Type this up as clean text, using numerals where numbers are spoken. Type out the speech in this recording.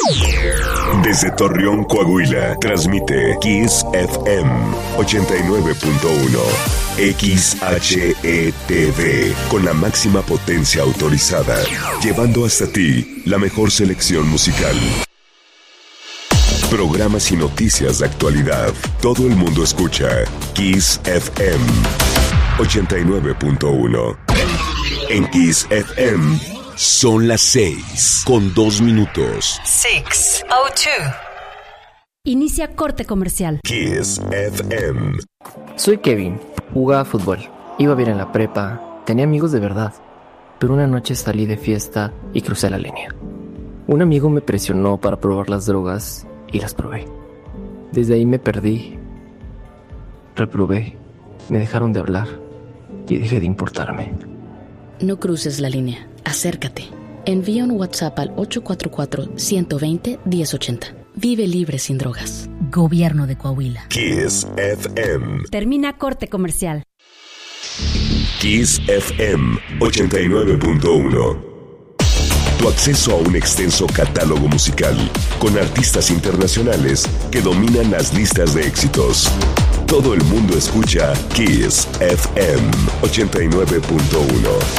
Desde Torreón, Coahuila, transmite Kiss FM 89.1. XHETV, con la máxima potencia autorizada, llevando hasta ti la mejor selección musical. Programas y noticias de actualidad. Todo el mundo escucha Kiss FM 89.1. En Kiss FM son las 6:02. 6:02. Inicia corte comercial. Kiss FM. Soy Kevin, jugaba fútbol, iba bien en la prepa, tenía amigos de verdad, pero una noche salí de fiesta y crucé la línea. Un amigo me presionó para probar las drogas y las probé. Desde ahí me perdí, reprobé, me dejaron de hablar y dejé de importarme. No cruces la línea, acércate. Envía un WhatsApp al 844-120-1080. Vive libre sin drogas. Gobierno de Coahuila. Kiss FM. Termina corte comercial. Kiss FM 89.1. Tu acceso a un extenso catálogo musical con artistas internacionales que dominan las listas de éxitos. Todo el mundo escucha Kiss FM 89.1.